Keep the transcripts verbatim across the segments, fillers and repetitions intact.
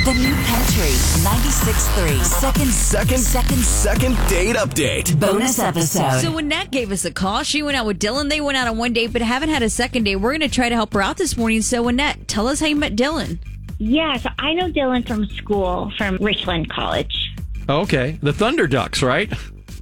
The new Country ninety-six point three second, second, second, second date update. Bonus episode. So when Nat gave us a call, she went out with Dylan. They went out on one date, but haven't had a second date. We're going to try to help her out this morning. So Annette, tell us how you met Dylan. Yeah, so I know Dylan from school, from Richland College. Okay. The Thunder Ducks, right?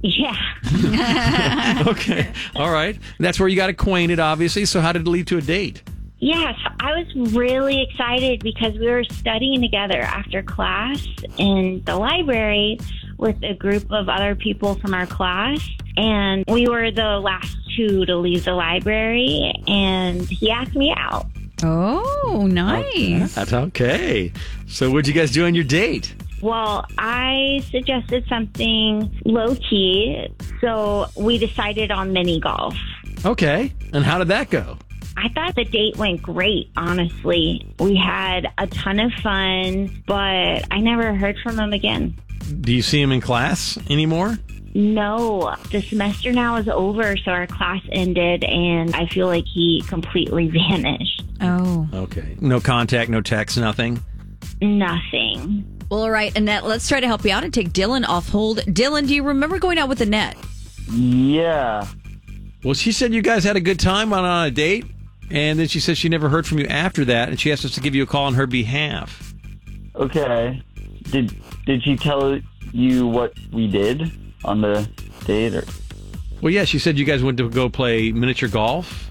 Yeah. Okay. All right. That's where you got acquainted, obviously. So how did it lead to a date? Yeah, so I was really excited because we were studying together after class in the library with a group of other people from our class. And we were the last two to leave the library, and he asked me out. Oh, nice. That's okay. So what'd you guys do on your date? Well, I suggested something low-key, so we decided on mini golf. Okay. And how did that go? I thought the date went great, honestly. We had a ton of fun, but I never heard from him again. Do you see him in class anymore? No, the semester now is over, so our class ended, and I feel like he completely vanished. Oh. Okay. No contact, no text, nothing? Nothing. Well, all right, Annette, let's try to help you out and take Dylan off hold. Dylan, do you remember going out with Annette? Yeah. Well, she said you guys had a good time on, on a date, and then she said she never heard from you after that, and she asked us to give you a call on her behalf. Okay. Did did she tell you what we did on the date? Or? Well, yeah, she said you guys went to go play miniature golf.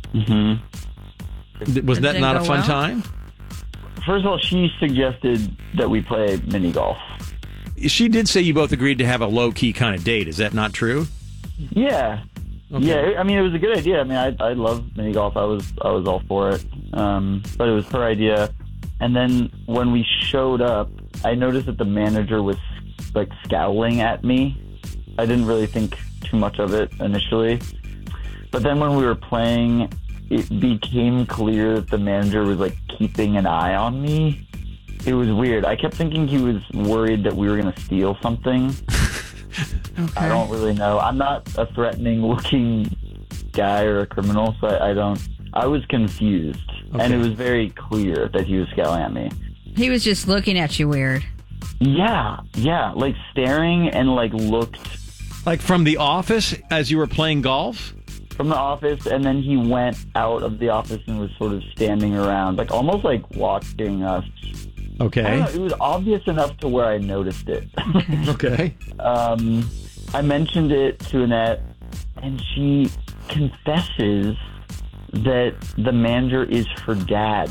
Mm-hmm. Was that Did it not a go fun well? time? First of all, she suggested that we play mini golf. She did say you both agreed to have a low-key kind of date. Is that not true? Yeah. Okay. Yeah, I mean, it was a good idea. I mean, I I love mini golf. I was I was all for it. Um, but it was her idea. And then when we showed up, I noticed that the manager was like scowling at me. I didn't really think too much of it initially. But then when we were playing, it became clear that the manager was like keeping an eye on me. It was weird. I kept thinking he was worried that we were going to steal something. Okay. I don't really know. I'm not a threatening looking guy or a criminal, so I, I don't. I was confused. Okay. And it was very clear that he was scowling at me. He was just looking at you weird. Yeah, yeah. Like staring and like looked Like from the office as you were playing golf? from the office, and then he went out of the office and was sort of standing around, like almost like watching us. I Okay. don't know, it was obvious enough to where I noticed it. Okay. um, I mentioned it to Annette, and she confesses that the manager is her dad.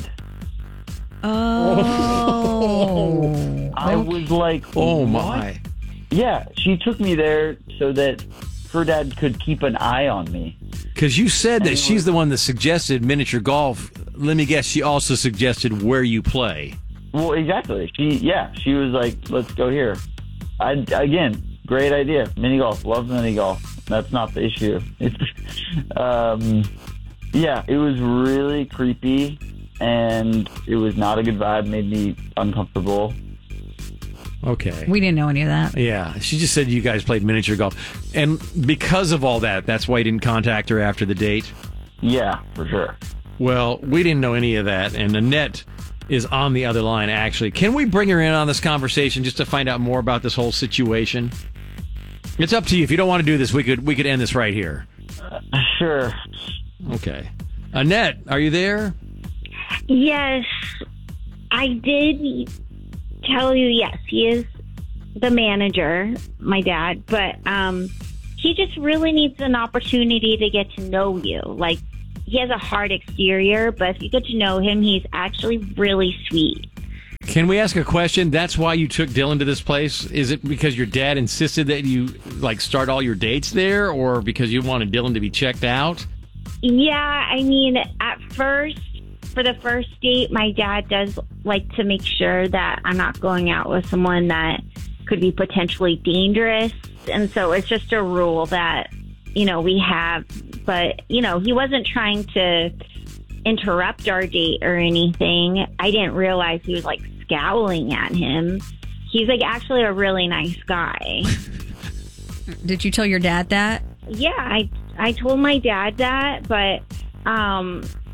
Oh. I was like, Oh, what? my. Yeah, she took me there so that her dad could keep an eye on me. Because you said that she's the one that suggested miniature golf. Let me guess, she also suggested where you play. Well, exactly. She, yeah, she was like, let's go here. I, again, great idea. Mini golf. Love mini golf. That's not the issue. It's, um, yeah, it was really creepy, and it was not a good vibe. Made me uncomfortable. Okay. We didn't know any of that. Yeah, she just said you guys played miniature golf. And because of all that, that's why you didn't contact her after the date? Yeah, for sure. Well, we didn't know any of that, and Annette is on the other line, actually. Can we bring her in on this conversation just to find out more about this whole situation? It's up to you. If you don't want to do this, we could we could end this right here. Uh, sure. Okay. Annette, are you there? Yes, I did tell you, yes, he is the manager, my dad, but um, he just really needs an opportunity to get to know you. Like, he has a hard exterior, but if you get to know him, he's actually really sweet. Can we ask a question? That's why you took Dylan to this place? Is it because your dad insisted that you like start all your dates there, or because you wanted Dylan to be checked out? Yeah, I mean, at first, for the first date, my dad does like to make sure that I'm not going out with someone that could be potentially dangerous. And so it's just a rule that, you know, we have. But, you know, he wasn't trying to interrupt our date or anything. I didn't realize he was like scowling at him. He's like actually a really nice guy. Did you tell your dad that? Yeah, I I told my dad that, but um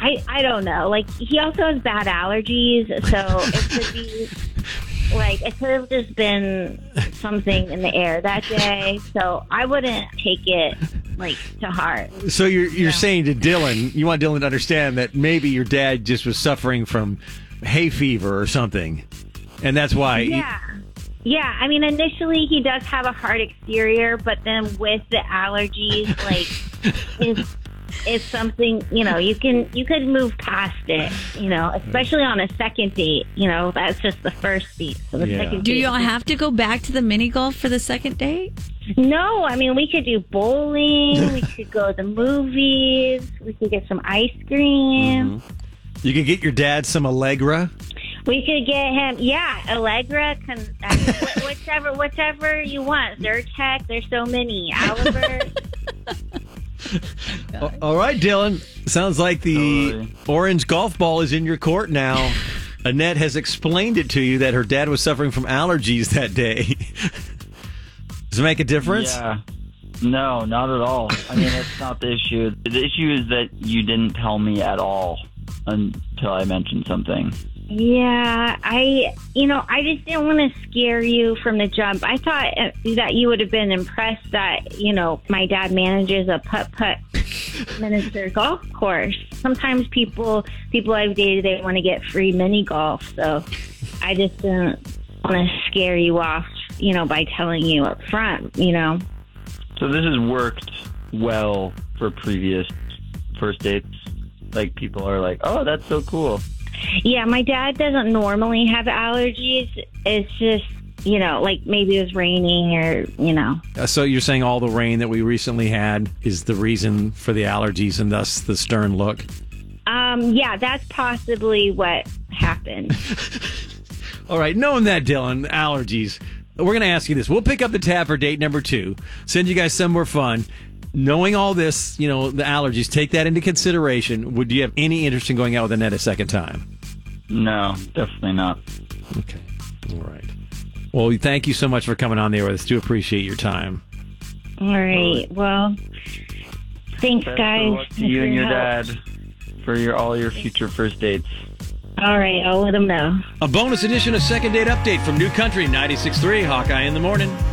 I, I don't know. Like, he also has bad allergies, so it could be, like, it could have just been something in the air that day. So I wouldn't take it, like, to heart. So you're you're Yeah. saying to Dylan, you want Dylan to understand that maybe your dad just was suffering from hay fever or something, and that's why. he- Yeah. Yeah, I mean, initially he does have a hard exterior, but then with the allergies, like, it's, it's something, you know, you can, you could move past it, you know, especially on a second date, you know, that's just the first date. So the Yeah. second Do date. y'all have to go back to the mini golf for the second date? No, I mean, we could do bowling, we could go to the movies, we could get some ice cream. You can get your dad some Allegra. We could get him, yeah, Allegra, can, I mean, wh- whichever, whichever you want. Zyrtec, there's so many. Albert. A- All right, Dylan. Sounds like the Totally. orange golf ball is in your court now. Annette has explained it to you that her dad was suffering from allergies that day. Does it make a difference? Yeah. No, not at all. I mean, that's not the issue. The issue is that you didn't tell me at all until I mentioned something. Yeah, I, you know, I just didn't want to scare you from the jump. I thought uh, that you would have been impressed that, you know, my dad manages a putt-putt miniature golf course. Sometimes people, people I've dated, they want to get free mini golf. So I just didn't want to scare you off, you know, by telling you up front, you know. So this has worked well for previous first dates. Like, people are like, oh, that's so cool. Yeah, my dad doesn't normally have allergies. It's just, you know, like maybe it was raining or, you know. Uh, So you're saying all the rain that we recently had is the reason for the allergies and thus the stern look? Um, yeah, that's possibly what happened. All right, knowing that, Dylan, allergies, we're going to ask you this. We'll pick up the tab for date number two, send you guys somewhere fun. Knowing all this, you know, the allergies, take that into consideration. Would you have any interest in going out with Annette a second time? No, definitely not. Okay. All right. Well, thank you so much for coming on there with us. Do appreciate your time. All right. Well, thanks, Best guys. of luck to you for and your help. dad for your all your future first dates. All right. I'll let them know. A bonus edition of Second Date Update from New Country ninety-six point three Hawkeye in the Morning.